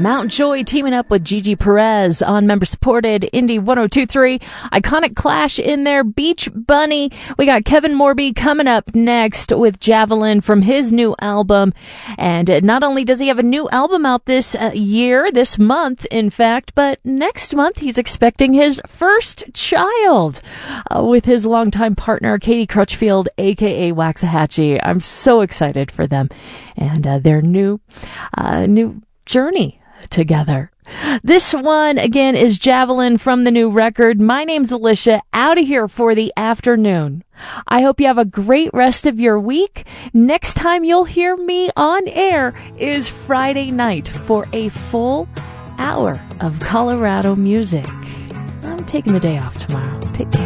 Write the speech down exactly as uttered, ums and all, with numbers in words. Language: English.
Mount Joy teaming up with Gigi Perez on member-supported Indie one oh two point three. Iconic Clash in there. Beach Bunny. We got Kevin Morby coming up next with Javelin from his new album. And not only does he have a new album out this uh, year, this month, in fact, but next month he's expecting his first child uh, with his longtime partner, Katie Crutchfield, a k a. Waxahachie. I'm so excited for them and uh, their new, uh, new journey together. This one, again, is Javelin from the new record. My name's Alicia, out of here for the afternoon. I hope you have a great rest of your week. Next time you'll hear me on air is Friday night for a full hour of Colorado music. I'm taking the day off tomorrow. Take care.